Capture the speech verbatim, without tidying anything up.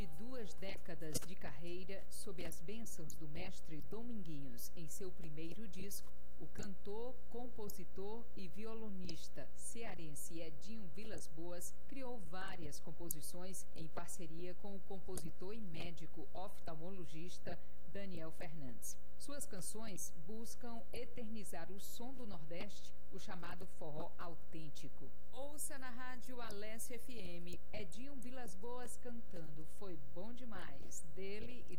de duas décadas de carreira, sob as bênçãos do mestre Dominguinhos em seu primeiro disco, o cantor, compositor e violonista cearense Edinho Vilas-Boas criou várias composições em parceria com o compositor e médico oftalmologista Daniel Fernandes. Suas canções buscam eternizar o som do Nordeste, o chamado forró autêntico. Ouça na rádio Alesse F M, Edinho Vilas-Boas cantando Foi Bom Demais, dele